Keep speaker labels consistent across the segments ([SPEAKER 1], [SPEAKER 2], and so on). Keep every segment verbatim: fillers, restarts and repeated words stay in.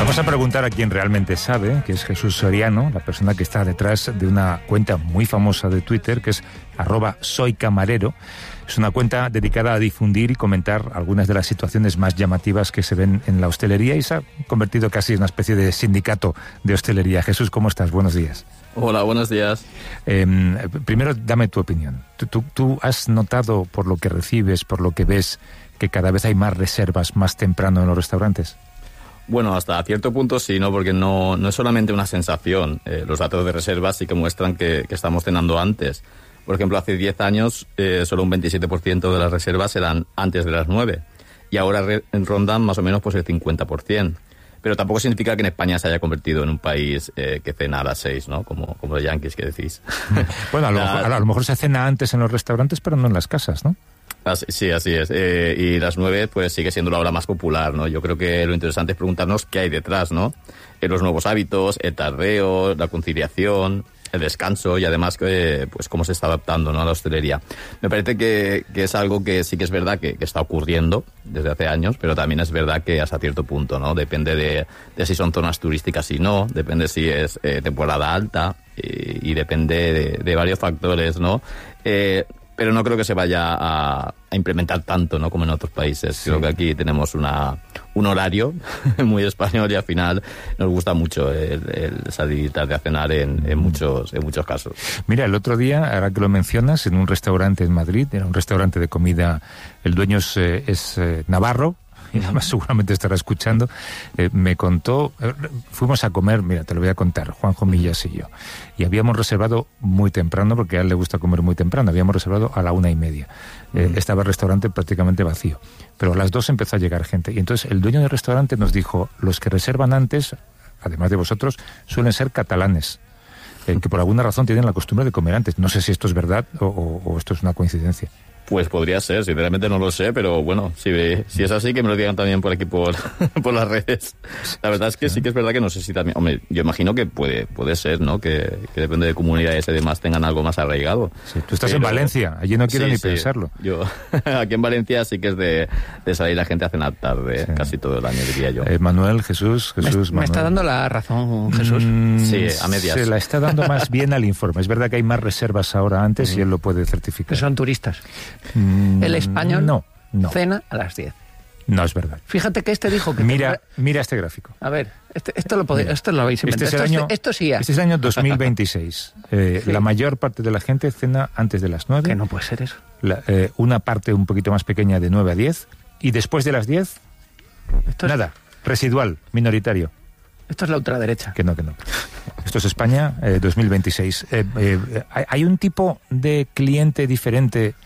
[SPEAKER 1] Vamos a preguntar a quien realmente sabe, que es Jesús Soriano, la persona que está detrás de una cuenta muy famosa de Twitter, que es arroba soycamarero. Es una cuenta dedicada a difundir y comentar algunas de las situaciones más llamativas que se ven en la hostelería y se ha convertido casi en una especie de sindicato de hostelería. Jesús, ¿cómo estás? Buenos días.
[SPEAKER 2] Hola, buenos días.
[SPEAKER 1] Eh, primero, dame tu opinión. ¿Tú, tú, ¿Tú has notado, por lo que recibes, por lo que ves, que cada vez hay más reservas más temprano en los restaurantes?
[SPEAKER 2] Bueno, hasta cierto punto sí, ¿no? Porque no, no es solamente una sensación. Eh, los datos de reservas sí que muestran que, que estamos cenando antes. Por ejemplo, hace diez años eh, solo un veintisiete por ciento de las reservas eran antes de las nueve. Y ahora re- rondan más o menos pues el cincuenta por ciento. Pero tampoco significa que en España se haya convertido en un país eh, que cena a las seis, ¿no? Como, como los yanquis que decís.
[SPEAKER 1] Bueno, a lo, mejor, a lo mejor se cena antes en los restaurantes, pero no en las casas, ¿no?
[SPEAKER 2] Así, sí, así es. Eh, y las nueve pues sigue siendo la hora más popular, ¿no? Yo creo que lo interesante es preguntarnos qué hay detrás, ¿no? Eh, los nuevos hábitos, el tardeo, la conciliación, el descanso y además eh, pues cómo se está adaptando, ¿no? a la hostelería. Me parece que, que es algo que sí que es verdad que, que está ocurriendo desde hace años, pero también es verdad que hasta cierto punto, ¿no? Depende de, de si son zonas turísticas y no, depende si es eh, temporada alta y, y depende de, de varios factores, ¿no? Eh, pero no creo que se vaya a, a implementar tanto, ¿no? como en otros países. Sí. Creo que aquí tenemos una un horario muy español y al final nos gusta mucho el, el salir tarde a cenar en, en muchos en muchos casos.
[SPEAKER 1] Mira, el otro día, ahora que lo mencionas, en un restaurante en Madrid, era un restaurante de comida, el dueño es, es eh, navarro, y además seguramente estará escuchando, eh, me contó, eh, fuimos a comer, mira, te lo voy a contar, Juanjo Millas y yo, y habíamos reservado muy temprano, porque a él le gusta comer muy temprano, habíamos reservado a la una y media. Eh, mm. Estaba el restaurante prácticamente vacío, pero a las dos empezó a llegar gente, y entonces el dueño del restaurante nos dijo, los que reservan antes, además de vosotros, suelen ser catalanes, eh, que por alguna razón tienen la costumbre de comer antes. No sé si esto es verdad o, o, o esto es una coincidencia.
[SPEAKER 2] Pues podría ser, sinceramente no lo sé, pero bueno, si, si es así, que me lo digan también por aquí por, por las redes. La verdad es que sí que es verdad que no sé si también... Hombre, yo imagino que puede puede ser, ¿no? Que, que depende de comunidades y demás tengan algo más arraigado.
[SPEAKER 1] Sí, tú estás pero, en Valencia, allí no quiero sí, ni sí, pensarlo.
[SPEAKER 2] Yo, aquí en Valencia sí que es de, de salir la gente a cenar tarde, sí. casi todo el año, diría yo.
[SPEAKER 1] Eh, Manuel, Jesús, Jesús,
[SPEAKER 3] me, me está dando la razón, Jesús.
[SPEAKER 1] Mm,
[SPEAKER 2] sí, a medias.
[SPEAKER 1] Se la está dando más bien al informe. Es verdad que hay más reservas ahora antes mm. y él lo puede certificar.
[SPEAKER 3] Que son turistas.
[SPEAKER 1] Mm.
[SPEAKER 3] El español
[SPEAKER 1] no, no.
[SPEAKER 3] cena a las diez.
[SPEAKER 1] No es verdad.
[SPEAKER 3] Fíjate que este dijo que...
[SPEAKER 1] Mira,
[SPEAKER 3] te...
[SPEAKER 1] mira este gráfico.
[SPEAKER 3] A ver, este, esto, lo podéis, esto lo habéis inventado.
[SPEAKER 1] Este es el
[SPEAKER 3] esto,
[SPEAKER 1] año,
[SPEAKER 3] esto sí ya.
[SPEAKER 1] Este es el año dos mil veintiséis. Eh, sí. La mayor parte de la gente cena antes de las nueve.
[SPEAKER 3] Que no puede ser eso.
[SPEAKER 1] La, eh, una parte un poquito más pequeña de nueve a diez. Y después de las diez, esto nada, es... residual, minoritario.
[SPEAKER 3] Esto es la ultraderecha.
[SPEAKER 1] Que no, que no. Esto es España eh, dos mil veintiséis. Eh, eh, ¿Hay un tipo de cliente diferente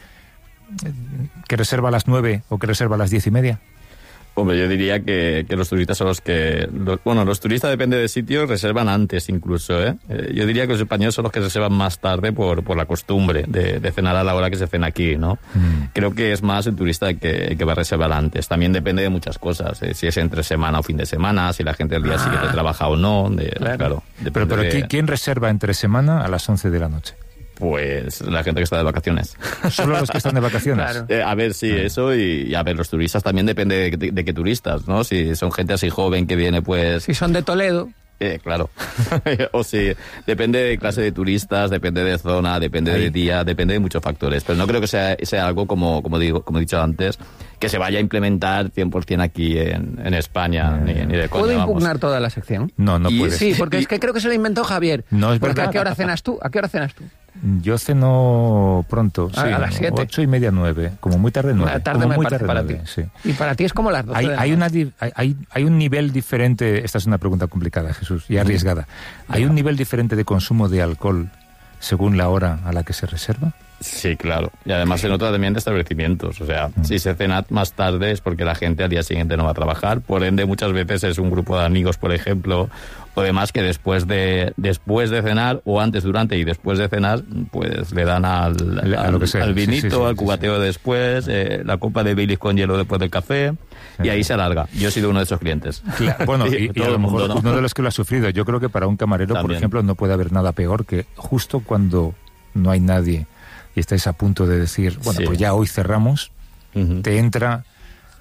[SPEAKER 1] que reserva a las nueve o que reserva a las diez y media?
[SPEAKER 2] Hombre, yo diría que, que los turistas son los que... Los, bueno, los turistas, depende de sitio, reservan antes incluso, ¿eh? Eh, Yo diría que los españoles son los que reservan más tarde por, por la costumbre de, de cenar a la hora que se cena aquí, ¿no? Mm. Creo que es más el turista que, que va a reservar antes. También depende de muchas cosas, ¿eh? Si es entre semana o fin de semana, si la gente el día ah. siguiente trabaja o no. De, claro. claro
[SPEAKER 1] pero pero
[SPEAKER 2] de...
[SPEAKER 1] ¿quién reserva entre semana a las once de la noche?
[SPEAKER 2] Pues la gente que está de vacaciones.
[SPEAKER 1] ¿Solo los que están de vacaciones?
[SPEAKER 3] Claro.
[SPEAKER 2] Eh, a ver, sí, ah. eso y, y a ver, los turistas también depende de, de, de qué turistas, ¿no? Si son gente así joven que viene, pues...
[SPEAKER 3] Si son de Toledo...
[SPEAKER 2] Eh, claro. O si depende de clase de turistas, depende de zona, depende Ahí. de día, depende de muchos factores. Pero no creo que sea, sea algo, como, como, digo, como he dicho antes, que se vaya a implementar cien por ciento aquí en, en España, eh. ni, ni de coña.
[SPEAKER 3] ¿Puedo impugnar
[SPEAKER 2] vamos.
[SPEAKER 3] toda la sección?
[SPEAKER 1] No, no
[SPEAKER 3] y,
[SPEAKER 1] puedes.
[SPEAKER 3] Sí, porque y, es que creo que se lo inventó Javier.
[SPEAKER 1] No es
[SPEAKER 3] porque
[SPEAKER 1] verdad.
[SPEAKER 3] ¿A qué hora cenas tú? ¿A qué hora cenas tú?
[SPEAKER 1] Yo ceno pronto, sí,
[SPEAKER 3] a, a las siete.
[SPEAKER 1] Ocho y media, nueve, como muy tarde nueve.
[SPEAKER 3] La tarde
[SPEAKER 1] como
[SPEAKER 3] me
[SPEAKER 1] muy
[SPEAKER 3] parece
[SPEAKER 1] tarde
[SPEAKER 3] para
[SPEAKER 1] nueve,
[SPEAKER 3] ti.
[SPEAKER 1] Sí.
[SPEAKER 3] Y para ti es como las doce
[SPEAKER 1] hay,
[SPEAKER 3] de la
[SPEAKER 1] hay,
[SPEAKER 3] noche.
[SPEAKER 1] una, hay, hay un nivel diferente, esta es una pregunta complicada, Jesús, y arriesgada. ¿Hay un nivel diferente de consumo de alcohol según la hora a la que se reserva?
[SPEAKER 2] Sí, claro. Y además se nota también de establecimientos. O sea, mm. si se cena más tarde es porque la gente al día siguiente no va a trabajar. Por ende, muchas veces es un grupo de amigos, por ejemplo, o demás que después de después de cenar, o antes, durante y después de cenar, pues le dan al, al,
[SPEAKER 1] a lo que sea.
[SPEAKER 2] al vinito, sí, sí, sí, al cubateo sí, sí. después, eh, la copa de Baileys con hielo después del café, sí, y ahí sí. se alarga. Yo he sido uno de esos clientes.
[SPEAKER 1] Claro, bueno, y, y a lo mejor mundo, ¿no? uno de los que lo ha sufrido. Yo creo que para un camarero, también. por ejemplo, no puede haber nada peor que justo cuando no hay nadie y estáis a punto de decir, bueno, sí. pues ya hoy cerramos, uh-huh. te entra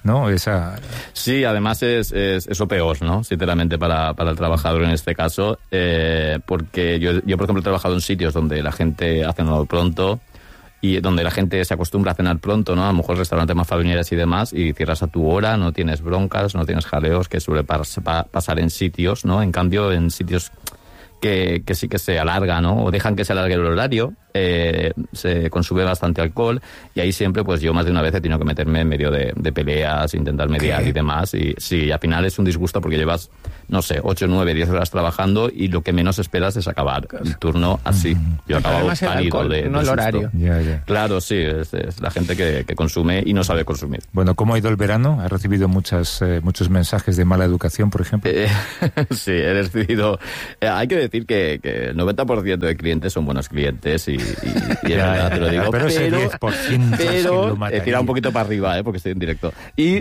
[SPEAKER 1] ¿no? Esa...
[SPEAKER 2] Sí, además es, es, es lo peor, ¿no? Sinceramente, para, para el trabajador en este caso, eh, porque yo, yo, por ejemplo, he trabajado en sitios donde la gente ha cenado pronto y donde la gente se acostumbra a cenar pronto, ¿no? A lo mejor restaurantes más familiares y demás, y cierras a tu hora, no tienes broncas, no tienes jaleos, que suele pas, pa, pasar en sitios, ¿no? En cambio, en sitios que, que sí que se alarga, ¿no? O dejan que se alargue el horario, eh, se consume bastante alcohol, y ahí siempre, pues yo más de una vez he tenido que meterme en medio de, de peleas, intentar mediar
[SPEAKER 1] ¿Qué?
[SPEAKER 2] y demás, y sí, al final es un disgusto porque llevas, no sé, ocho, nueve, diez horas trabajando y lo que menos esperas es acabar el turno así. Yo acabo
[SPEAKER 3] Además el
[SPEAKER 2] pálido
[SPEAKER 3] alcohol,
[SPEAKER 2] de, de
[SPEAKER 3] no el
[SPEAKER 2] susto.
[SPEAKER 3] horario.
[SPEAKER 1] Ya, ya.
[SPEAKER 2] Claro, sí, es, es la gente que, que consume y no sabe consumir.
[SPEAKER 1] Bueno, ¿cómo ha ido el verano? ¿Has recibido muchas, eh, muchos mensajes de mala educación, por ejemplo?
[SPEAKER 2] Eh, sí, he recibido... Eh, hay que decir que, que el noventa por ciento de clientes son buenos clientes y, y, y de verdad te lo digo.
[SPEAKER 1] Pero ese diez por ciento es que
[SPEAKER 2] pero
[SPEAKER 1] lo mataría.
[SPEAKER 2] he tirado un poquito para arriba, eh, porque estoy en directo. Y,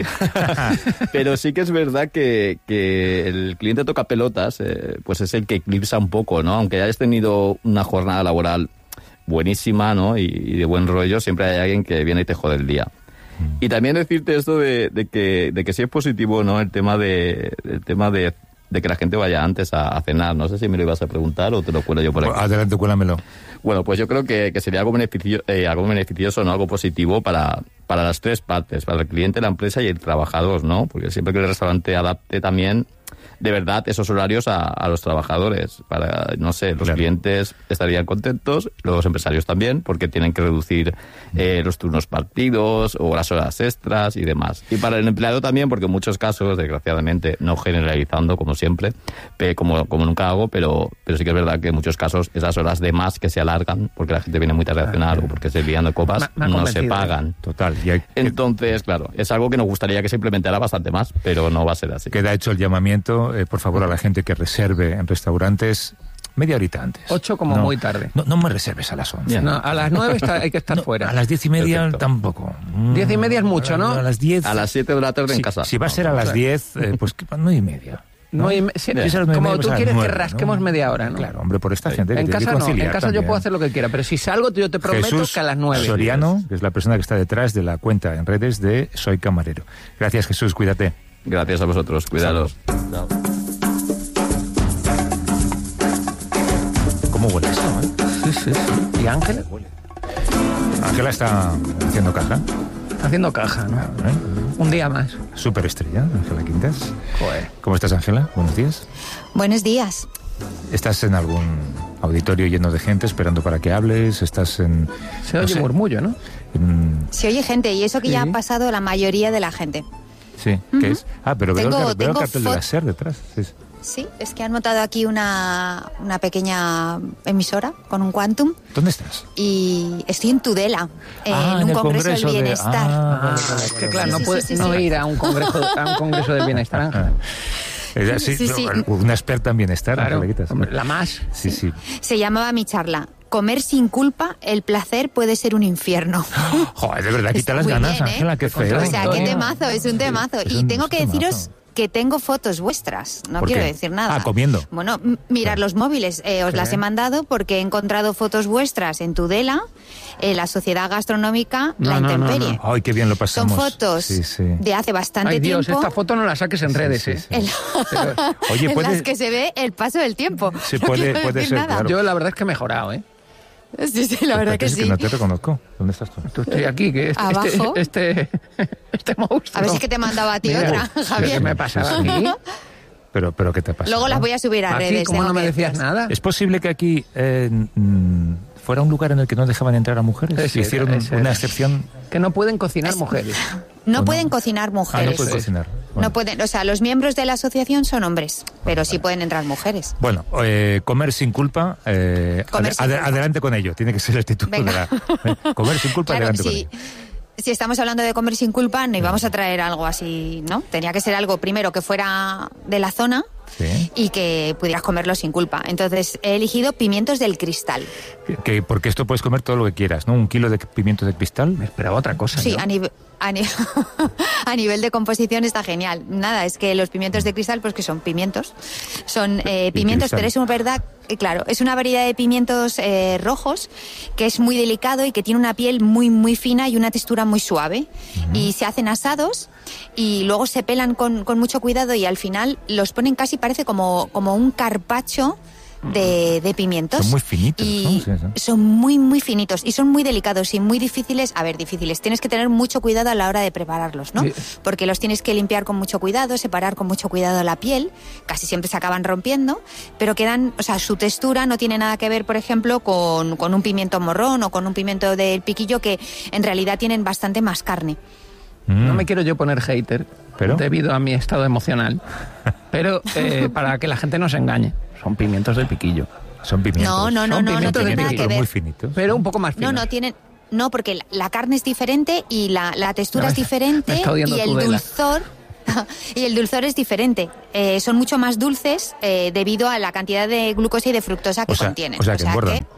[SPEAKER 2] pero sí que es verdad que, que el cliente toca pelotas, eh, pues es el que eclipsa un poco, ¿no? Aunque hayas tenido una jornada laboral buenísima, ¿no? Y, y de buen rollo, siempre hay alguien que viene y te jode el día. Y también decirte esto de, de que de que sí es positivo, ¿no? El tema de el tema de, de que la gente vaya antes a, a cenar. No sé si me lo ibas a preguntar o te lo cuelo yo por aquí.
[SPEAKER 1] Adelante, cuélamelo.
[SPEAKER 2] Bueno, pues yo creo que, que sería algo, beneficio, eh, algo beneficioso, ¿no? Algo positivo para, para las tres partes, para el cliente, la empresa y el trabajador, ¿no? Porque siempre que el restaurante adapte también de verdad esos horarios a, a los trabajadores. Para, no sé, los
[SPEAKER 1] claro.
[SPEAKER 2] clientes estarían contentos, los empresarios también, porque tienen que reducir eh, los turnos partidos o las horas extras y demás. Y para el empleado también, porque en muchos casos, desgraciadamente, no generalizando como siempre, pe, como, como nunca hago, pero, pero sí que es verdad que en muchos casos esas horas de más que se alargan, porque la gente viene muy tarde a cenar o porque se lían de copas,
[SPEAKER 3] me, me
[SPEAKER 2] no se pagan.
[SPEAKER 1] Total. Y hay,
[SPEAKER 2] Entonces, claro, es algo que nos gustaría que se implementara bastante más, pero no va a ser así.
[SPEAKER 1] queda hecho el llamamiento, eh, por favor, a la gente que reserve en restaurantes media horita antes.
[SPEAKER 3] Ocho como
[SPEAKER 1] no,
[SPEAKER 3] muy tarde.
[SPEAKER 1] No, no me reserves a las once.
[SPEAKER 3] No, a las nueve está, hay que estar
[SPEAKER 1] No,
[SPEAKER 3] fuera.
[SPEAKER 1] a las diez y media
[SPEAKER 2] Perfecto.
[SPEAKER 1] tampoco.
[SPEAKER 3] Diez y media es mucho,
[SPEAKER 1] a,
[SPEAKER 3] ¿no?
[SPEAKER 1] A las diez.
[SPEAKER 2] A las siete de la tarde
[SPEAKER 1] si,
[SPEAKER 2] en casa.
[SPEAKER 1] Si va a ser a las diez, eh, pues nueve y media. ¿no?
[SPEAKER 3] No, y me- si-
[SPEAKER 1] Si es a las nueve y
[SPEAKER 3] como
[SPEAKER 1] media,
[SPEAKER 3] tú
[SPEAKER 1] pues a las
[SPEAKER 3] quieres
[SPEAKER 1] nueve,
[SPEAKER 3] que rasquemos
[SPEAKER 1] ¿no?
[SPEAKER 3] media hora, ¿no?
[SPEAKER 1] Claro, hombre, por esta gente que
[SPEAKER 3] En
[SPEAKER 1] tiene
[SPEAKER 3] casa
[SPEAKER 1] que
[SPEAKER 3] no,
[SPEAKER 1] conciliar
[SPEAKER 3] en casa yo
[SPEAKER 1] también.
[SPEAKER 3] puedo hacer lo que quiera, pero si salgo yo te prometo
[SPEAKER 1] Jesús
[SPEAKER 3] que a las nueve.
[SPEAKER 1] Soriano, que es la persona que está detrás de la cuenta en redes de Soy Camarero. Gracias, Jesús, cuídate.
[SPEAKER 2] Gracias a vosotros, cuidados.
[SPEAKER 1] ¿Cómo huele esto, eh?
[SPEAKER 3] Sí, sí, sí. ¿Y Ángela?
[SPEAKER 1] Ángela está haciendo caja,
[SPEAKER 3] Está haciendo caja, ¿no?
[SPEAKER 1] ¿eh?
[SPEAKER 3] Un día más.
[SPEAKER 1] Superestrella, Ángela Quintas.
[SPEAKER 3] Joder.
[SPEAKER 1] ¿Cómo estás, Ángela? Buenos días.
[SPEAKER 4] Buenos días.
[SPEAKER 1] ¿Estás en algún auditorio lleno de gente esperando para que hables? ¿Estás en...?
[SPEAKER 3] Se
[SPEAKER 1] no
[SPEAKER 3] oye
[SPEAKER 1] sé,
[SPEAKER 3] murmullo, ¿no?
[SPEAKER 1] en-
[SPEAKER 4] Se oye gente y eso que ya
[SPEAKER 3] Sí.
[SPEAKER 4] ha pasado la mayoría de la gente.
[SPEAKER 1] sí, ¿qué es? Ah, pero veo,
[SPEAKER 4] Tengo-
[SPEAKER 1] el, car- veo el
[SPEAKER 4] tengo
[SPEAKER 1] cartel de la
[SPEAKER 4] fo-
[SPEAKER 1] SER detrás. Sí, sí.
[SPEAKER 4] Sí, es que han montado aquí una, una pequeña emisora con un Quantum
[SPEAKER 1] ¿Dónde estás?
[SPEAKER 4] y estoy en Tudela, eh,
[SPEAKER 1] Ah,
[SPEAKER 4] en un
[SPEAKER 1] en el
[SPEAKER 4] congreso,
[SPEAKER 1] congreso
[SPEAKER 4] del
[SPEAKER 1] de-
[SPEAKER 4] bienestar.
[SPEAKER 1] ah,
[SPEAKER 3] Ah,
[SPEAKER 1] vale, vale,
[SPEAKER 3] es que
[SPEAKER 1] vale,
[SPEAKER 3] claro,
[SPEAKER 4] vale.
[SPEAKER 3] no puedes
[SPEAKER 4] Sí, sí,
[SPEAKER 3] no
[SPEAKER 4] sí.
[SPEAKER 3] ir a un congreso, a un congreso del bienestar, Ángela.
[SPEAKER 1] Eh, sí,
[SPEAKER 4] Sí, sí.
[SPEAKER 1] una experta en bienestar,
[SPEAKER 3] Claro,
[SPEAKER 1] Ángela Quintas.
[SPEAKER 3] hombre, la más.
[SPEAKER 1] Sí, sí.
[SPEAKER 4] Se llamaba mi charla. Comer sin culpa, el placer puede ser un infierno.
[SPEAKER 1] Joder, de verdad, quita
[SPEAKER 4] Está
[SPEAKER 1] las
[SPEAKER 4] muy
[SPEAKER 1] ganas,
[SPEAKER 4] bien, ¿eh?
[SPEAKER 1] Ángela, qué feo.
[SPEAKER 4] O sea, qué
[SPEAKER 3] Antonio.
[SPEAKER 4] temazo, es un temazo.
[SPEAKER 1] Es
[SPEAKER 4] Y
[SPEAKER 1] un-
[SPEAKER 4] tengo
[SPEAKER 1] es
[SPEAKER 4] que
[SPEAKER 1] un
[SPEAKER 4] deciros
[SPEAKER 1] temazo.
[SPEAKER 4] que tengo fotos vuestras, no
[SPEAKER 1] ¿Por
[SPEAKER 4] quiero
[SPEAKER 1] qué?
[SPEAKER 4] decir nada.
[SPEAKER 1] Ah, comiendo.
[SPEAKER 4] Bueno, m- mirad los móviles, eh, os
[SPEAKER 3] Sí.
[SPEAKER 4] las he mandado porque he encontrado fotos vuestras en Tudela, en la Sociedad Gastronómica
[SPEAKER 3] No,
[SPEAKER 4] La
[SPEAKER 3] no, no,
[SPEAKER 4] Intemperie.
[SPEAKER 3] no.
[SPEAKER 1] Ay, qué bien lo
[SPEAKER 4] Son
[SPEAKER 1] pasamos.
[SPEAKER 4] fotos
[SPEAKER 1] Sí, sí.
[SPEAKER 4] de hace bastante
[SPEAKER 3] Ay, Dios,
[SPEAKER 4] tiempo
[SPEAKER 3] esta foto no la saques en
[SPEAKER 1] Sí,
[SPEAKER 3] redes,
[SPEAKER 1] sí,
[SPEAKER 3] ¿eh?
[SPEAKER 1] sí.
[SPEAKER 4] en,
[SPEAKER 3] Pero
[SPEAKER 1] Oye,
[SPEAKER 4] en
[SPEAKER 1] puede-
[SPEAKER 4] las que se ve el paso del tiempo.
[SPEAKER 1] Sí,
[SPEAKER 4] No
[SPEAKER 1] puede-
[SPEAKER 4] quiero
[SPEAKER 1] puede
[SPEAKER 4] decir
[SPEAKER 1] ser,
[SPEAKER 4] nada.
[SPEAKER 1] claro.
[SPEAKER 3] yo la verdad es que he mejorado, ¿eh?
[SPEAKER 4] Sí, sí, la verdad que
[SPEAKER 1] Es
[SPEAKER 4] sí.
[SPEAKER 1] no te reconozco. ¿Dónde estás tú?
[SPEAKER 3] Tú estoy aquí, que este,
[SPEAKER 4] Abajo.
[SPEAKER 3] este, este, este monstruo.
[SPEAKER 4] A ver si es que te mandaba a ti
[SPEAKER 3] Mira,
[SPEAKER 4] otra,
[SPEAKER 3] ¿qué
[SPEAKER 4] Javier.
[SPEAKER 3] me pasaba aquí?
[SPEAKER 1] Pero, pero ¿qué te pasa?
[SPEAKER 4] Luego las voy a subir a
[SPEAKER 3] Aquí,
[SPEAKER 4] redes.
[SPEAKER 3] ¿cómo
[SPEAKER 4] tengo
[SPEAKER 3] no me
[SPEAKER 4] que
[SPEAKER 3] decías
[SPEAKER 4] deciros.
[SPEAKER 3] nada?
[SPEAKER 1] ¿Es posible que aquí eh, mm, fuera un lugar en el que no dejaban entrar a mujeres?
[SPEAKER 3] Ese era,
[SPEAKER 1] Hicieron un-
[SPEAKER 3] ese
[SPEAKER 1] una
[SPEAKER 3] era.
[SPEAKER 1] excepción.
[SPEAKER 3] Que no pueden cocinar mujeres.
[SPEAKER 4] No
[SPEAKER 1] ¿O no?
[SPEAKER 4] pueden cocinar
[SPEAKER 1] Ah,
[SPEAKER 4] mujeres.
[SPEAKER 1] no pueden cocinar. Bueno.
[SPEAKER 4] No pueden, o sea, los miembros de la asociación son hombres, pero sí pueden entrar mujeres.
[SPEAKER 1] Bueno, eh, comer sin culpa. eh,
[SPEAKER 4] Comer
[SPEAKER 1] ade-
[SPEAKER 4] sin
[SPEAKER 1] ade-
[SPEAKER 4] culpa.
[SPEAKER 1] Adelante con ello. Tiene que ser el título de
[SPEAKER 4] Venga.
[SPEAKER 1] la. eh, Comer sin culpa,
[SPEAKER 4] Claro,
[SPEAKER 1] adelante con
[SPEAKER 4] si,
[SPEAKER 1] ello.
[SPEAKER 4] si estamos hablando de comer sin culpa, no íbamos a traer algo así, ¿no? Tenía que ser algo primero que fuera de la zona
[SPEAKER 1] Sí.
[SPEAKER 4] y que pudieras comerlo sin culpa. Entonces he elegido pimientos del cristal.
[SPEAKER 1] Que- que- porque esto puedes comer todo lo que quieras, ¿no? Un kilo de pimientos de cristal.
[SPEAKER 3] Me esperaba otra cosa.
[SPEAKER 4] Sí,
[SPEAKER 3] yo.
[SPEAKER 4] a, nive- a, ni- a nivel de composición está genial. Nada, es que los pimientos de cristal, pues que son pimientos. Son eh,
[SPEAKER 1] Y
[SPEAKER 4] pimientos,
[SPEAKER 1] cristal.
[SPEAKER 4] pero es una verdad, eh, claro, es una variedad de pimientos eh, rojos que es muy delicado y que tiene una piel muy, muy fina y una textura muy suave. Y se hacen asados y luego se pelan con, con mucho cuidado y al final los ponen casi, parece como, como un carpaccio de, de pimientos.
[SPEAKER 1] Son muy finitos,
[SPEAKER 4] y
[SPEAKER 1] ¿no? Sí, sí.
[SPEAKER 4] Son muy, muy finitos y son muy delicados y muy difíciles. A ver, difíciles. Tienes que tener mucho cuidado a la hora de prepararlos, ¿no?
[SPEAKER 3] Sí.
[SPEAKER 4] Porque los tienes que limpiar con mucho cuidado, separar con mucho cuidado la piel. Casi siempre se acaban rompiendo, pero quedan, o sea, su textura no tiene nada que ver, por ejemplo, con, con un pimiento morrón o con un pimiento del piquillo, que en realidad tienen bastante más carne.
[SPEAKER 1] Mm.
[SPEAKER 3] No me quiero yo poner hater,
[SPEAKER 1] ¿Pero?
[SPEAKER 3] debido a mi estado emocional, pero eh, para que la gente no se engañe, son pimientos del piquillo,
[SPEAKER 1] Son pimientos.
[SPEAKER 4] No, no, no,
[SPEAKER 3] Son
[SPEAKER 4] no, no
[SPEAKER 3] pimientos
[SPEAKER 4] tiene
[SPEAKER 3] de
[SPEAKER 4] nada
[SPEAKER 3] piquillo,
[SPEAKER 4] que
[SPEAKER 1] pero
[SPEAKER 4] ver.
[SPEAKER 1] muy finitos.
[SPEAKER 3] pero un poco más
[SPEAKER 4] No,
[SPEAKER 3] finos.
[SPEAKER 4] no tienen. No, porque la, la carne es diferente y la, la textura
[SPEAKER 3] No,
[SPEAKER 4] es
[SPEAKER 3] me
[SPEAKER 4] diferente
[SPEAKER 3] está odiando
[SPEAKER 4] y el
[SPEAKER 3] Tudela.
[SPEAKER 4] dulzor y el dulzor es diferente. Eh, son mucho más dulces eh, debido a la cantidad de glucosa y de fructosa que
[SPEAKER 1] O sea-
[SPEAKER 4] contienen.
[SPEAKER 1] o sea, que engordan.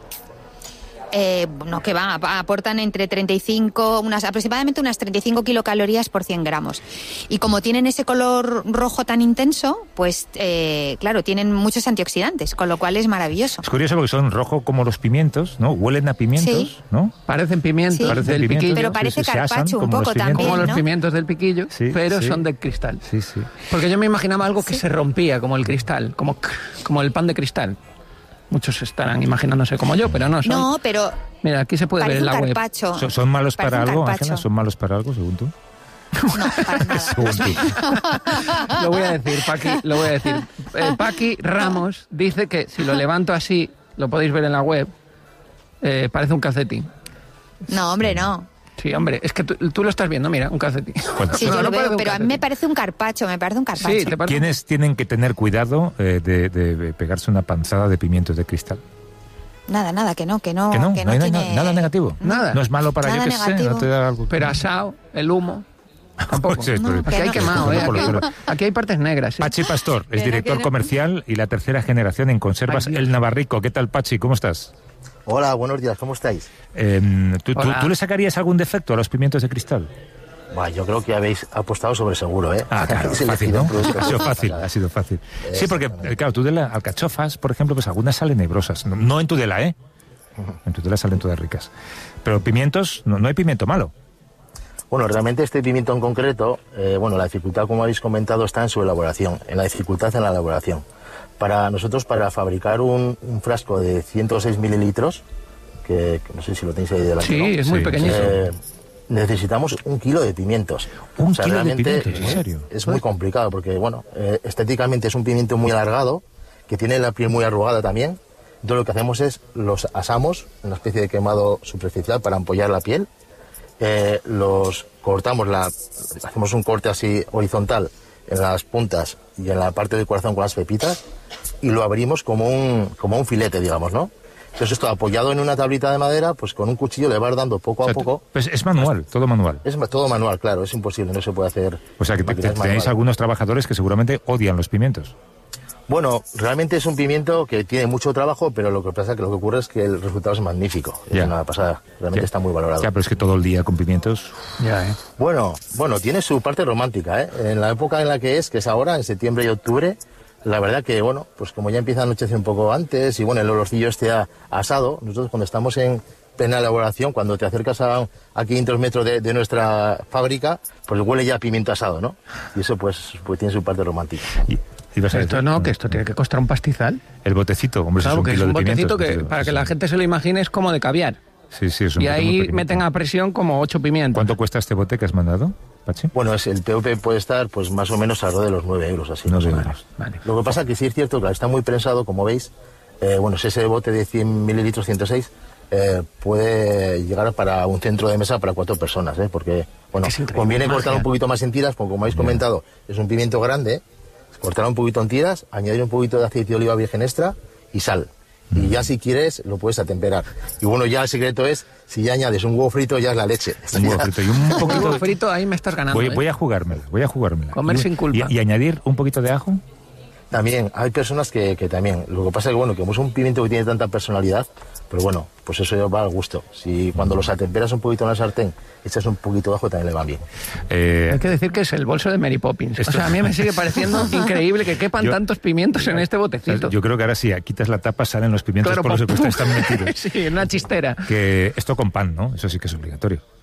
[SPEAKER 4] eh, no, que va, aportan entre treinta y cinco, unas, aproximadamente unas treinta y cinco kilocalorías por cien gramos. Y como tienen ese color rojo tan intenso, pues eh, claro, tienen muchos antioxidantes, con lo cual es maravilloso.
[SPEAKER 1] Es curioso porque son rojo como los pimientos, ¿no? Huelen a pimientos,
[SPEAKER 4] Sí.
[SPEAKER 1] ¿no?
[SPEAKER 3] Parecen pimientos
[SPEAKER 4] Sí.
[SPEAKER 1] Parecen
[SPEAKER 3] del
[SPEAKER 1] pimientos.
[SPEAKER 3] piquillo,
[SPEAKER 4] Pero
[SPEAKER 1] Sí,
[SPEAKER 4] parece
[SPEAKER 1] sí, se asan
[SPEAKER 4] carpaccio un
[SPEAKER 1] como los
[SPEAKER 4] poco
[SPEAKER 1] pimientos.
[SPEAKER 4] también,
[SPEAKER 3] como los
[SPEAKER 4] ¿no?
[SPEAKER 3] pimientos del piquillo,
[SPEAKER 1] Sí,
[SPEAKER 3] pero
[SPEAKER 1] sí.
[SPEAKER 3] son de cristal.
[SPEAKER 1] Sí, sí.
[SPEAKER 3] Porque yo me imaginaba algo que
[SPEAKER 4] Sí.
[SPEAKER 3] se rompía, como el cristal, como, como el pan de cristal. Muchos estarán imaginándose como yo, pero no son.
[SPEAKER 4] No, pero
[SPEAKER 3] Mira, aquí se puede ver
[SPEAKER 4] parece
[SPEAKER 3] en
[SPEAKER 4] un
[SPEAKER 3] la web.
[SPEAKER 4] carpaccio.
[SPEAKER 1] ¿Son, son malos
[SPEAKER 4] Parece
[SPEAKER 1] para
[SPEAKER 4] un
[SPEAKER 1] algo,
[SPEAKER 4] carpaccio.
[SPEAKER 1] Ángela? ¿Son malos para algo, según tú?
[SPEAKER 4] No, para nada.
[SPEAKER 1] Según tú.
[SPEAKER 3] Lo voy a decir, Paqui, lo voy a decir. Eh, Paqui Ramos dice que si lo levanto así, lo podéis ver en la web, eh, parece un calcetín.
[SPEAKER 4] No, hombre, no.
[SPEAKER 3] Sí, hombre, es que tú, tú lo estás viendo, mira, un calcetín.
[SPEAKER 1] Bueno,
[SPEAKER 4] Sí,
[SPEAKER 3] No,
[SPEAKER 4] yo
[SPEAKER 3] no
[SPEAKER 4] lo
[SPEAKER 3] parece
[SPEAKER 4] veo,
[SPEAKER 3] un
[SPEAKER 4] pero a mí
[SPEAKER 3] calcetín.
[SPEAKER 4] me parece un carpacho, me parece un carpacho.
[SPEAKER 3] Sí, te parece.
[SPEAKER 1] ¿Quiénes tienen que tener cuidado eh, de, de pegarse una panzada de pimientos de cristal?
[SPEAKER 4] Nada, nada, que no, que no,
[SPEAKER 1] ¿Que no?
[SPEAKER 4] que
[SPEAKER 1] ¿No hay
[SPEAKER 4] tiene...
[SPEAKER 1] nada negativo?
[SPEAKER 3] Nada.
[SPEAKER 1] ¿No es malo para,
[SPEAKER 4] Nada
[SPEAKER 1] yo qué sé,
[SPEAKER 4] negativo.
[SPEAKER 1] no te da algo?
[SPEAKER 3] Pero asado, el humo, tampoco.
[SPEAKER 1] Sí,
[SPEAKER 4] No,
[SPEAKER 1] pero-
[SPEAKER 3] Aquí hay
[SPEAKER 4] no.
[SPEAKER 3] quemado, ¿eh?
[SPEAKER 1] Por lo
[SPEAKER 3] Aquí,
[SPEAKER 1] menos.
[SPEAKER 3] aquí hay partes negras. ¿eh?
[SPEAKER 1] Pachi Pastor es
[SPEAKER 4] Pero
[SPEAKER 1] director
[SPEAKER 4] que no.
[SPEAKER 1] comercial y la tercera generación en Conservas
[SPEAKER 3] Ay, Dios.
[SPEAKER 1] El Navarrico. ¿Qué tal, Pachi? ¿Cómo estás?
[SPEAKER 5] Hola, buenos días, ¿cómo estáis?
[SPEAKER 1] Eh, ¿tú, tú-
[SPEAKER 3] Hola.
[SPEAKER 1] tú le sacarías algún defecto a los pimientos de cristal?
[SPEAKER 5] Bueno, yo creo que habéis apostado sobre seguro, ¿eh?
[SPEAKER 1] Ah, claro,
[SPEAKER 5] Habéis
[SPEAKER 1] fácil,
[SPEAKER 5] elegido
[SPEAKER 1] ¿no?
[SPEAKER 5] un producto
[SPEAKER 1] Ha sido
[SPEAKER 5] que-
[SPEAKER 1] fácil, ha sido fácil. Sí, porque, eh, claro, Tudela, alcachofas, por ejemplo, pues algunas salen nebrosas. No, no en Tudela, ¿eh? En Tudela salen todas ricas. Pero pimientos, no, no hay pimiento malo.
[SPEAKER 5] Bueno, realmente este pimiento en concreto, eh, bueno, la dificultad, como habéis comentado, está en su elaboración, en la dificultad en la elaboración. Para nosotros, para fabricar un, un frasco de ciento seis mililitros, que, que no sé si lo tenéis ahí delante,
[SPEAKER 3] Sí,
[SPEAKER 5] ¿no?
[SPEAKER 3] es muy
[SPEAKER 1] Sí,
[SPEAKER 3] pequeñito.
[SPEAKER 5] Eh, necesitamos un kilo de pimientos.
[SPEAKER 1] Un kilo de
[SPEAKER 5] realmente
[SPEAKER 1] pimientos, ¿en
[SPEAKER 5] es-
[SPEAKER 1] serio?
[SPEAKER 5] Es muy complicado porque, bueno, eh, estéticamente es un pimiento muy alargado, que tiene la piel muy arrugada también. Entonces lo que hacemos es los asamos, una especie de quemado superficial para ampollar la piel. Eh, los cortamos, la, hacemos un corte así horizontal en las puntas y en la parte del corazón con las pepitas y lo abrimos como un, como un filete, digamos, ¿no? Entonces esto apoyado en una tablita de madera, pues con un cuchillo le vas dando poco
[SPEAKER 1] O sea,
[SPEAKER 5] a poco.
[SPEAKER 1] pues es manual, todo manual.
[SPEAKER 5] Es ma- todo manual, claro, es imposible, no se puede hacer.
[SPEAKER 1] O sea, que te- te-
[SPEAKER 5] máquinas
[SPEAKER 1] tenéis
[SPEAKER 5] manuales.
[SPEAKER 1] algunos trabajadores que seguramente odian los pimientos.
[SPEAKER 5] Bueno, realmente es un pimiento que tiene mucho trabajo, pero lo que pasa que lo que ocurre es que el resultado es magnífico.
[SPEAKER 1] Ya.
[SPEAKER 5] Es una pasada, realmente
[SPEAKER 1] Ya.
[SPEAKER 5] está muy valorado.
[SPEAKER 1] Ya, pero es que todo el día con pimientos...
[SPEAKER 3] Ya, ¿eh?
[SPEAKER 5] Bueno, bueno, tiene su parte romántica, ¿eh? En la época en la que es, que es ahora, en septiembre y octubre, la verdad que, bueno, pues como ya empieza a anochecer un poco antes y, bueno, el olorcillo este a- asado, nosotros cuando estamos en plena elaboración, cuando te acercas a, a quinientos metros de, de nuestra fábrica, pues huele ya a pimiento asado, ¿no? Y eso, pues, pues tiene su parte romántica.
[SPEAKER 1] Y, y vas a
[SPEAKER 3] Esto
[SPEAKER 1] decir,
[SPEAKER 3] no, que esto tiene que costar un pastizal.
[SPEAKER 1] El botecito, hombre, eso
[SPEAKER 3] Claro,
[SPEAKER 1] es un
[SPEAKER 3] que es
[SPEAKER 1] kilo
[SPEAKER 3] un
[SPEAKER 1] de pimientos.
[SPEAKER 3] botecito que, para que la gente se lo imagine, es como de caviar.
[SPEAKER 1] Sí, sí, es un
[SPEAKER 3] Y
[SPEAKER 1] bote muy
[SPEAKER 3] ahí
[SPEAKER 1] pequeñito.
[SPEAKER 3] meten a presión como ocho pimientos.
[SPEAKER 1] ¿Cuánto cuesta este bote que has mandado, Pachi?
[SPEAKER 5] Bueno, es, el P V P puede estar, pues, más o menos alrededor de los nueve euros, así.
[SPEAKER 1] No
[SPEAKER 5] más o
[SPEAKER 1] sé.
[SPEAKER 5] menos.
[SPEAKER 3] Vale.
[SPEAKER 5] Lo que pasa que sí es cierto que está muy prensado, como veis. Eh, bueno, si ese bote de cien mililitros, ciento seis, eh, puede llegar para un centro de mesa para cuatro personas, ¿eh? Porque, bueno,
[SPEAKER 3] Es increíble,
[SPEAKER 5] conviene
[SPEAKER 3] magia.
[SPEAKER 5] cortar un poquito más en tiras, porque como habéis comentado, es un pimiento grande, cortar un poquito en tiras, añadir un poquito de aceite de oliva virgen extra y sal. Y ya si quieres, lo puedes atemperar. Y bueno, ya el secreto es, si ya añades un huevo frito, ya es la leche.
[SPEAKER 1] Un huevo frito y un
[SPEAKER 3] Un
[SPEAKER 1] poquito...
[SPEAKER 3] huevo
[SPEAKER 1] de-
[SPEAKER 3] frito, ahí me estás ganando.
[SPEAKER 1] Voy,
[SPEAKER 3] ¿eh?
[SPEAKER 1] voy a jugármela, voy a jugármela.
[SPEAKER 3] Comer
[SPEAKER 1] Y-
[SPEAKER 3] sin culpa.
[SPEAKER 1] Y, y añadir un poquito de ajo.
[SPEAKER 5] También, hay personas que, que también. Lo que pasa es que, bueno, que como es un pimiento que tiene tanta personalidad, pero bueno, pues eso ya va al gusto. Si cuando los atemperas un poquito en la sartén, echas un poquito de ajo, también le va bien.
[SPEAKER 1] Eh,
[SPEAKER 3] Hay que decir que es el bolso de Mary Poppins.
[SPEAKER 1] Esto-
[SPEAKER 3] O sea, a mí me sigue pareciendo increíble que quepan
[SPEAKER 1] Yo-
[SPEAKER 3] tantos pimientos en este botecito.
[SPEAKER 1] yo creo que ahora sí, quitas la tapa, salen los pimientos
[SPEAKER 3] Claro,
[SPEAKER 1] por los
[SPEAKER 3] pum,
[SPEAKER 1] que están metidos.
[SPEAKER 3] Sí, en una chistera.
[SPEAKER 1] Que esto con pan, ¿no? Eso sí que es obligatorio.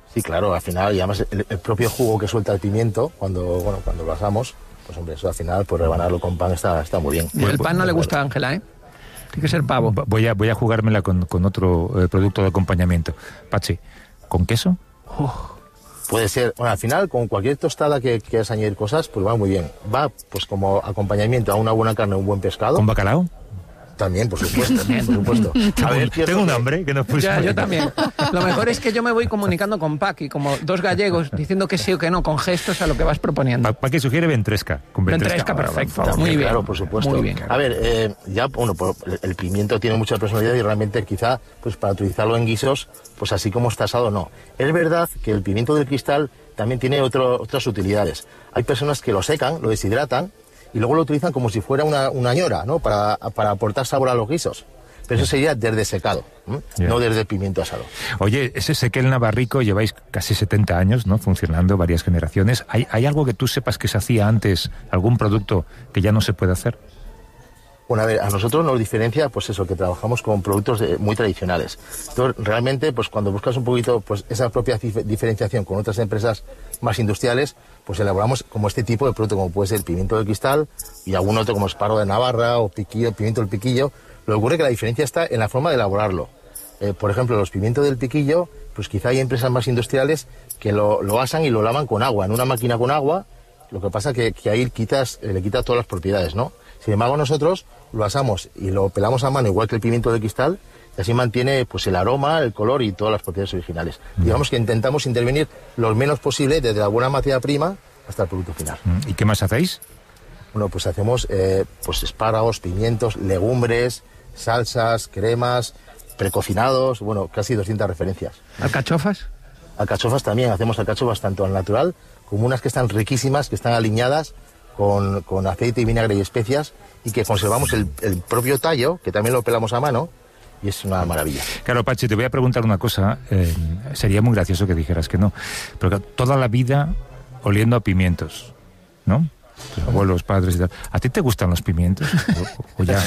[SPEAKER 5] Sí, claro, al final, y además el, el propio jugo que suelta el pimiento, cuando bueno cuando lo asamos, pues hombre, eso al final, pues rebanarlo con pan está, está muy bien.
[SPEAKER 3] Y el pan no le gusta a Ángela, ¿eh? Tiene que ser pavo.
[SPEAKER 1] Voy a, voy a jugármela con, con otro eh, producto de acompañamiento. Pachi, ¿con queso?
[SPEAKER 3] Oh.
[SPEAKER 5] Puede ser, bueno, al final, con cualquier tostada que quieras añadir cosas, pues va muy bien. Va, pues como acompañamiento a una buena carne, un buen pescado.
[SPEAKER 1] ¿Con bacalao?
[SPEAKER 5] También, por supuesto, por supuesto.
[SPEAKER 1] A ver, tengo un hambre que no puedo.
[SPEAKER 3] Ya, yo también. Lo mejor es que yo me voy comunicando con Paqui, como dos gallegos, diciendo que sí o que no, con gestos a lo que vas proponiendo.
[SPEAKER 1] Pa Paqui sugiere ventresca. Con
[SPEAKER 3] ventresca, ventresca perfecto.
[SPEAKER 5] También,
[SPEAKER 3] muy bien.
[SPEAKER 5] Claro, por supuesto.
[SPEAKER 3] Muy bien.
[SPEAKER 5] A ver, eh, ya, bueno, el pimiento tiene mucha personalidad y realmente quizá, pues para utilizarlo en guisos, pues así como está asado, no. Es verdad que el pimiento del cristal también tiene otro, otras utilidades. Hay personas que lo secan, lo deshidratan, y luego lo utilizan como si fuera una, una ñora, ¿no? Para, para aportar sabor a los guisos. Pero eso sería desde secado, ¿eh? Yeah. No desde pimiento asado.
[SPEAKER 1] Oye, ese Sequel Navarrico, lleváis casi setenta años, ¿no? Funcionando, varias generaciones. ¿Hay, ¿Hay algo que tú sepas que se hacía antes, algún producto que ya no se puede hacer?
[SPEAKER 5] Bueno, a ver, a nosotros nos diferencia, pues eso, que trabajamos con productos de, muy tradicionales. Entonces, realmente, pues cuando buscas un poquito, pues esa propia diferenciación con otras empresas más industriales, pues elaboramos como este tipo de producto, como puede ser el pimiento del cristal y algún otro como esparro de Navarra o piquillo, pimiento del piquillo. Lo que ocurre es que la diferencia está en la forma de elaborarlo. Eh, por ejemplo, los pimientos del piquillo, pues quizá hay empresas más industriales que lo, lo asan y lo lavan con agua, en una máquina con agua. Lo que pasa que, que ahí quitas, eh, le quitas todas las propiedades, ¿no? Sin embargo, nosotros lo asamos y lo pelamos a mano igual que el pimiento de cristal y así mantiene pues el aroma, el color y todas las propiedades originales. Mm. Digamos que intentamos intervenir lo menos posible desde la buena materia prima hasta el producto final.
[SPEAKER 1] ¿Y qué más hacéis?
[SPEAKER 5] Bueno, pues hacemos eh, pues espárragos, pimientos, legumbres, salsas, cremas, precocinados, bueno, casi doscientas referencias.
[SPEAKER 3] ¿Alcachofas?
[SPEAKER 5] Alcachofas también, hacemos alcachofas tanto al natural como unas que están riquísimas, que están aliñadas Con, con aceite y vinagre y especias y que conservamos el, el propio tallo, que también lo pelamos a mano, y es una maravilla.
[SPEAKER 1] Claro, Pachi, te voy a preguntar una cosa. Eh, sería muy gracioso que dijeras que no, pero toda la vida oliendo a pimientos, ¿no? Tus abuelos, padres y tal. ¿A ti te gustan los pimientos? ¿O, o ya?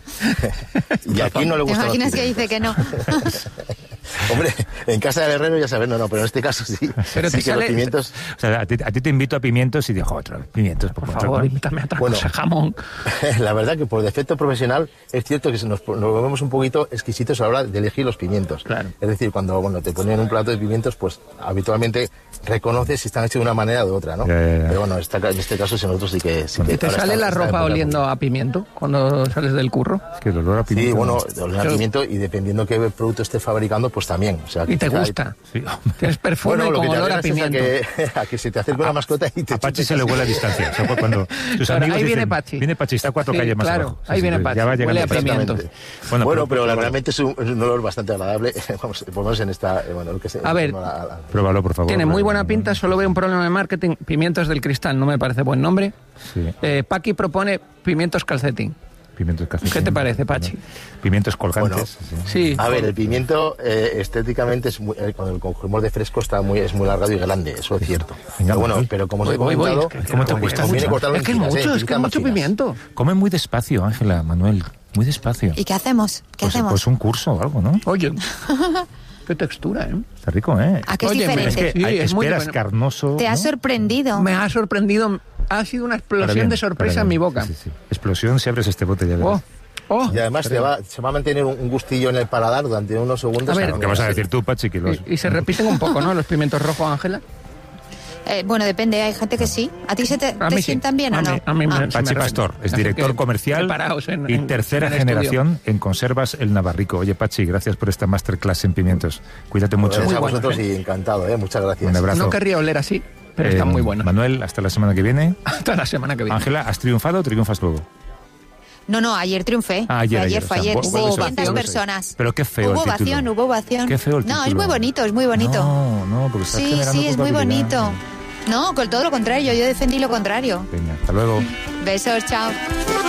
[SPEAKER 5] Y aquí no le gustan los pimientos.
[SPEAKER 4] ¿Te imaginas que dice que no?
[SPEAKER 5] Hombre, en casa del herrero ya sabes, no, no, pero en este caso sí.
[SPEAKER 3] Pero
[SPEAKER 5] sí
[SPEAKER 3] te
[SPEAKER 5] que
[SPEAKER 3] sale...
[SPEAKER 5] los pimientos...
[SPEAKER 1] O sea, a ti, a ti te invito a pimientos y digo, otro, pimientos, por,
[SPEAKER 3] por favor, invítame a otra
[SPEAKER 5] bueno,
[SPEAKER 3] cosa, jamón.
[SPEAKER 5] La verdad que por defecto profesional es cierto que nos, nos volvemos un poquito exquisitos a la hora de elegir los pimientos.
[SPEAKER 3] Claro.
[SPEAKER 5] Es decir, cuando bueno, te ponen un plato de pimientos, pues habitualmente reconoces si están hechos de una manera o de otra, ¿no?
[SPEAKER 1] Ya, ya, ya.
[SPEAKER 5] Pero bueno, esta, en este caso sí, nosotros sí que... Sí que
[SPEAKER 3] ¿Y te sale la ropa oliendo a pimiento cuando sales del curro?
[SPEAKER 1] Es que el olor a pimiento...
[SPEAKER 5] Sí, bueno, oliendo a pimiento y dependiendo qué producto esté fabricando, pues también. O sea,
[SPEAKER 3] ¿Y te gusta?
[SPEAKER 1] Sí.
[SPEAKER 3] Tienes perfume
[SPEAKER 5] bueno,
[SPEAKER 3] con olor a
[SPEAKER 5] A
[SPEAKER 3] pimiento.
[SPEAKER 5] que, a que se te acerque una mascota y te...
[SPEAKER 1] A Pachi se le huele a distancia. O sea, cuando tus
[SPEAKER 3] claro,
[SPEAKER 1] amigos
[SPEAKER 3] ahí
[SPEAKER 1] dicen,
[SPEAKER 3] viene Pachi.
[SPEAKER 1] Viene Pachi, está cuatro
[SPEAKER 3] sí,
[SPEAKER 1] calles más
[SPEAKER 3] claro,
[SPEAKER 1] abajo. Sí,
[SPEAKER 3] ahí
[SPEAKER 1] sí,
[SPEAKER 3] viene
[SPEAKER 1] ya
[SPEAKER 3] Pachi,
[SPEAKER 1] va
[SPEAKER 3] huele a pimiento.
[SPEAKER 5] Bueno,
[SPEAKER 1] Bueno,
[SPEAKER 5] pero,
[SPEAKER 1] pero,
[SPEAKER 5] pero realmente es un, es un olor bastante agradable. Vamos, ponemos en esta... Bueno, lo que se,
[SPEAKER 3] a ver,
[SPEAKER 5] la, la...
[SPEAKER 1] pruébalo, por favor.
[SPEAKER 3] Tiene muy buena pinta, solo veo un problema de marketing. Pimientos del cristal, no me parece buen nombre.
[SPEAKER 1] Sí.
[SPEAKER 3] Eh, Paqui propone pimientos calcetín.
[SPEAKER 1] Pimientos calcetín.
[SPEAKER 3] ¿Qué te parece, Pachi?
[SPEAKER 1] Pimientos colgantes.
[SPEAKER 5] Bueno,
[SPEAKER 1] sí.
[SPEAKER 3] Sí.
[SPEAKER 5] A ver, el pimiento eh, estéticamente es muy, eh, cuando el cogemos de fresco está muy es muy largado y grande, eso es cierto.
[SPEAKER 1] Venga,
[SPEAKER 5] pero bueno,
[SPEAKER 1] voy.
[SPEAKER 5] pero como os
[SPEAKER 3] Voy,
[SPEAKER 5] he
[SPEAKER 3] voy, voy,
[SPEAKER 5] comentado,
[SPEAKER 3] es que-
[SPEAKER 1] ¿Cómo te
[SPEAKER 3] que-
[SPEAKER 1] cuesta
[SPEAKER 5] conviene
[SPEAKER 1] mucho?
[SPEAKER 5] cortarlo
[SPEAKER 3] Es
[SPEAKER 5] en
[SPEAKER 3] que es
[SPEAKER 5] tiras,
[SPEAKER 3] mucho,
[SPEAKER 5] eh,
[SPEAKER 3] es que es
[SPEAKER 5] tiritas más
[SPEAKER 3] mucho
[SPEAKER 5] finas.
[SPEAKER 3] pimiento.
[SPEAKER 1] Come muy despacio, Ángela, Manuel. Muy despacio.
[SPEAKER 4] ¿Y qué hacemos? ¿Qué
[SPEAKER 1] Pues,
[SPEAKER 4] hacemos?
[SPEAKER 1] pues un curso o algo, ¿no?
[SPEAKER 3] Oye, qué textura, ¿eh?
[SPEAKER 1] Está rico, ¿eh?
[SPEAKER 4] ¿A qué es
[SPEAKER 3] Oye,
[SPEAKER 4] diferente?
[SPEAKER 1] Es que
[SPEAKER 3] Sí,
[SPEAKER 1] hay,
[SPEAKER 3] es muy
[SPEAKER 1] esperas
[SPEAKER 3] bueno.
[SPEAKER 1] carnoso.
[SPEAKER 4] ¿Te ha
[SPEAKER 1] ¿no?
[SPEAKER 4] sorprendido?
[SPEAKER 3] Me ha sorprendido, ha sido una
[SPEAKER 1] Para
[SPEAKER 3] explosión
[SPEAKER 1] bien,
[SPEAKER 3] de sorpresa
[SPEAKER 1] para
[SPEAKER 3] en mi
[SPEAKER 1] bien.
[SPEAKER 3] boca.
[SPEAKER 1] Sí, sí, sí. Explosión si abres este bote, ya verás.
[SPEAKER 3] Oh, oh.
[SPEAKER 5] Y además te va, se va a mantener un, un gustillo en el paladar durante unos segundos.
[SPEAKER 3] A ver,
[SPEAKER 1] Claro, ¿qué vas a decir tú, Pachi? Que los...
[SPEAKER 3] Y, y se repiten un poco, ¿no? Los pimientos rojos, Ángela.
[SPEAKER 4] Eh, bueno, depende, hay gente que sí. ¿A ti se te,
[SPEAKER 3] A
[SPEAKER 4] te
[SPEAKER 3] mí sí.
[SPEAKER 4] sientan bien
[SPEAKER 3] A
[SPEAKER 4] o no?
[SPEAKER 3] mí- a mí me-
[SPEAKER 4] Ah.
[SPEAKER 1] Pachi
[SPEAKER 3] me
[SPEAKER 1] Pastor es
[SPEAKER 3] Así
[SPEAKER 1] director
[SPEAKER 3] que,
[SPEAKER 1] comercial
[SPEAKER 3] preparaos en-
[SPEAKER 1] y
[SPEAKER 3] en-
[SPEAKER 1] tercera
[SPEAKER 3] en el
[SPEAKER 1] generación en Conservas El Navarrico. Oye, Pachi, gracias por esta masterclass en pimientos. Cuídate mucho.
[SPEAKER 5] Gracias a
[SPEAKER 3] Muy bueno,
[SPEAKER 5] vosotros y encantado, ¿eh? Muchas gracias.
[SPEAKER 1] Un abrazo.
[SPEAKER 3] No querría oler así, pero
[SPEAKER 1] Eh,
[SPEAKER 3] están muy buenos.
[SPEAKER 1] Manuel, hasta la semana que viene.
[SPEAKER 3] Hasta la semana que viene.
[SPEAKER 1] Ángela, ¿has triunfado o triunfas luego?
[SPEAKER 4] No, no, ayer triunfé.
[SPEAKER 1] Ah, ayer,
[SPEAKER 4] Fue
[SPEAKER 1] ayer,
[SPEAKER 4] ayer, fue
[SPEAKER 1] o sea,
[SPEAKER 4] ayer.
[SPEAKER 1] bu-
[SPEAKER 4] Hubo
[SPEAKER 1] bu- eso,
[SPEAKER 4] doscientas
[SPEAKER 1] eso.
[SPEAKER 4] personas.
[SPEAKER 1] Pero qué feo
[SPEAKER 4] Hubo
[SPEAKER 1] el título.
[SPEAKER 4] ovación, hubo ovación.
[SPEAKER 1] Qué feo el
[SPEAKER 4] No, es
[SPEAKER 1] título.
[SPEAKER 4] muy bonito, es muy bonito.
[SPEAKER 1] No, no, porque estás
[SPEAKER 4] Sí,
[SPEAKER 1] generando
[SPEAKER 4] sí, es muy
[SPEAKER 1] culpabilidad.
[SPEAKER 4] bonito. No, con todo lo contrario, yo defendí lo contrario.
[SPEAKER 1] Venga, hasta luego.
[SPEAKER 4] Besos, chao.